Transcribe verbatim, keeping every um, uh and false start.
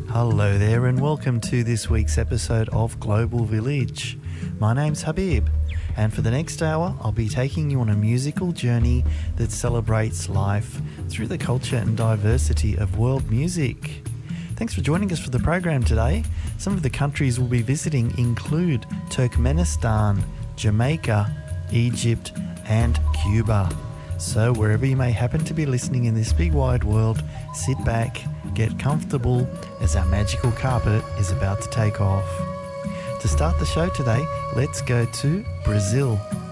Hello there and welcome to this week's episode of Global Village. My name's Habib, and for the next hour I'll be taking you on a musical journey that celebrates life through the culture and diversity of world music. Thanks for joining us for the program today. Some of the countries we'll be visiting include Turkmenistan, Jamaica, Egypt and Cuba. So wherever you may happen to be listening in this big wide world, sit back, get comfortable as our magical carpet is about to take off. To start the show today, let's go to Brazil.